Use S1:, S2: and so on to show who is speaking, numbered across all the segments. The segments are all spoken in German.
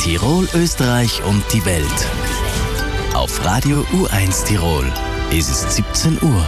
S1: Tirol, Österreich und die Welt. Auf Radio U1 Tirol ist es 17 Uhr.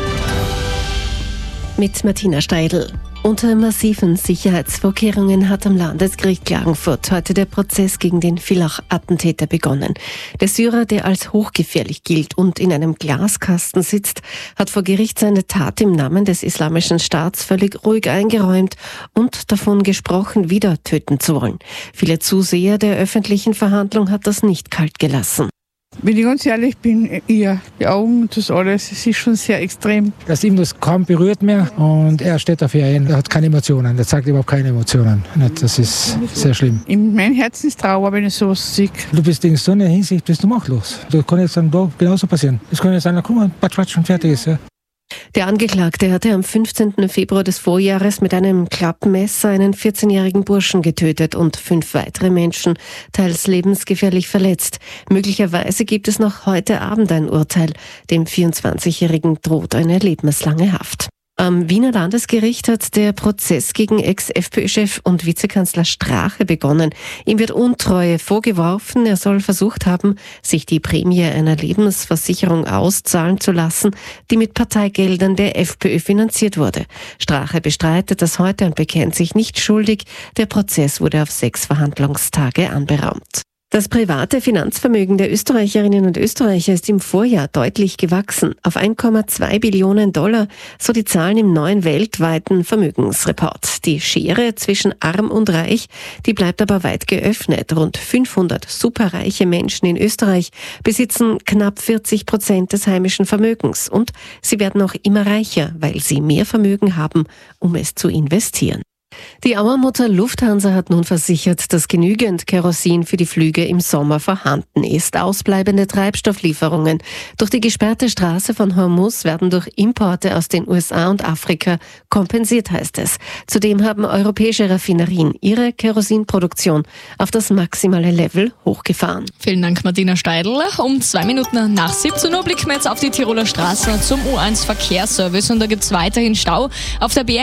S2: Mit Martina Steidl. Unter massiven Sicherheitsvorkehrungen hat am Landesgericht Klagenfurt heute der Prozess gegen den Villach-Attentäter begonnen. Der Syrer, der als hochgefährlich gilt und in einem Glaskasten sitzt, hat vor Gericht seine Tat im Namen des Islamischen Staats völlig ruhig eingeräumt und davon gesprochen, wieder töten zu wollen. Viele Zuseher der öffentlichen Verhandlung hat das nicht kalt gelassen.
S3: Wenn ich ganz ehrlich bin, eher die Augen, das alles, es ist schon sehr extrem.
S4: Dass ihm das kaum berührt mehr und er steht dafür ein, er hat keine Emotionen, er zeigt überhaupt keine Emotionen. Das ist sehr schlimm.
S3: In meinem Herzen ist Trauer, wenn ich sowas sehe.
S4: Du bist in so einer Hinsicht bist du machtlos. Das kann jetzt dann da genauso passieren. Das kann jetzt einer kommen, patsch und fertig ist. Ja.
S2: Der Angeklagte hatte am 15. Februar des Vorjahres mit einem Klappmesser einen 14-jährigen Burschen getötet und 5 weitere Menschen teils lebensgefährlich verletzt. Möglicherweise gibt es noch heute Abend ein Urteil. Dem 24-jährigen droht eine lebenslange Haft. Am Wiener Landesgericht hat der Prozess gegen Ex-FPÖ-Chef und Vizekanzler Strache begonnen. Ihm wird Untreue vorgeworfen. Er soll versucht haben, sich die Prämie einer Lebensversicherung auszahlen zu lassen, die mit Parteigeldern der FPÖ finanziert wurde. Strache bestreitet das heute und bekennt sich nicht schuldig. Der Prozess wurde auf 6 Verhandlungstage anberaumt. Das private Finanzvermögen der Österreicherinnen und Österreicher ist im Vorjahr deutlich gewachsen, auf 1,2 Billionen $, so die Zahlen im neuen weltweiten Vermögensreport. Die Schere zwischen Arm und Reich, die bleibt aber weit geöffnet. Rund 500 superreiche Menschen in Österreich besitzen knapp 40% des heimischen Vermögens und sie werden auch immer reicher, weil sie mehr Vermögen haben, um es zu investieren. Die Auermutter Lufthansa hat nun versichert, dass genügend Kerosin für die Flüge im Sommer vorhanden ist. Ausbleibende Treibstofflieferungen durch die gesperrte Straße von Hormuz werden durch Importe aus den USA und Afrika kompensiert, heißt es. Zudem haben europäische Raffinerien ihre Kerosinproduktion auf das maximale Level hochgefahren.
S5: Vielen Dank, Martina Steidl. Um 2 Minuten nach 17 Uhr blicken wir jetzt auf die Tiroler Straße zum U1 Verkehrsservice und da gibt es weiterhin Stau auf der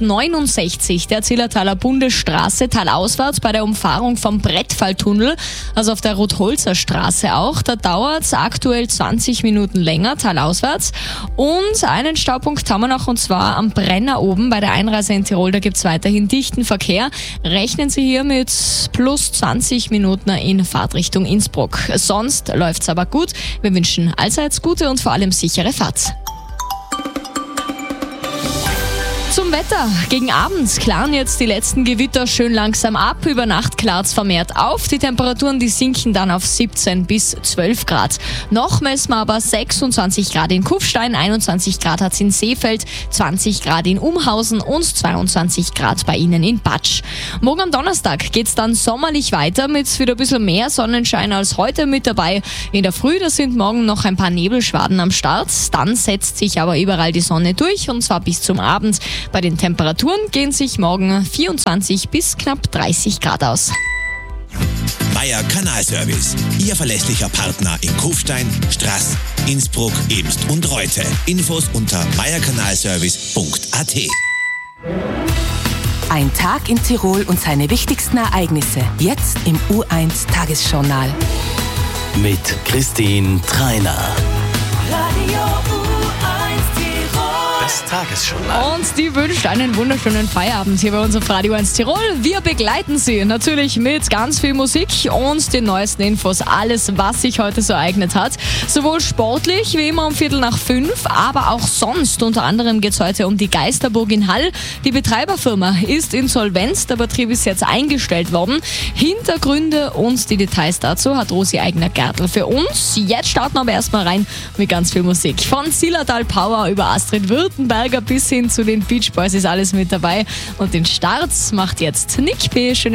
S5: B169, der Zillertaler Bundesstraße, talauswärts bei der Umfahrung vom Brettfalltunnel, also auf der Rotholzer Straße auch. Da dauert es aktuell 20 Minuten länger, talauswärts. Und einen Staupunkt haben wir noch, und zwar am Brenner oben bei der Einreise in Tirol. Da gibt es weiterhin dichten Verkehr. Rechnen Sie hier mit plus 20 Minuten in Fahrtrichtung Innsbruck. Sonst läuft es aber gut. Wir wünschen allseits gute und vor allem sichere Fahrt. Zum Wetter. Gegen Abend klaren jetzt die letzten Gewitter schön langsam ab. Über Nacht klart es vermehrt auf. Die Temperaturen, die sinken dann auf 17 bis 12 Grad. Noch messen wir aber 26 Grad in Kufstein, 21 Grad hat es in Seefeld, 20 Grad in Umhausen und 22 Grad bei Ihnen in Batsch. Morgen am Donnerstag geht es dann sommerlich weiter mit wieder ein bisschen mehr Sonnenschein als heute mit dabei. In der Früh, da sind morgen noch ein paar Nebelschwaden am Start. Dann setzt sich aber überall die Sonne durch und zwar bis zum Abend. Bei den Temperaturen gehen sich morgen 24 bis knapp 30 Grad aus.
S6: Meier Kanalservice, Ihr verlässlicher Partner in Kufstein, Straß, Innsbruck, Ebst und Reute. Infos unter meierkanalservice.at.
S7: Ein Tag in Tirol und seine wichtigsten Ereignisse. Jetzt im U1 Tagesjournal.
S1: Mit Christine Treiner.
S7: Radio
S1: Das Tagesjournal.
S5: Und die wünscht einen wunderschönen Feierabend hier bei uns auf Radio 1 Tirol. Wir begleiten Sie natürlich mit ganz viel Musik und den neuesten Infos. Alles, was sich heute so ereignet hat. Sowohl sportlich wie immer um 4:45, aber auch sonst. Unter anderem geht es heute um die Geisterburg in Hall. Die Betreiberfirma ist insolvent. Der Betrieb ist jetzt eingestellt worden. Hintergründe und die Details dazu hat Rosi Eigner-Gärtl für uns. Jetzt starten wir aber erstmal rein mit ganz viel Musik. Von Zillertal Power über Astrid Württemberger bis hin zu den Beach Boys ist alles mit dabei. Und den Start macht jetzt Nick P. Schönen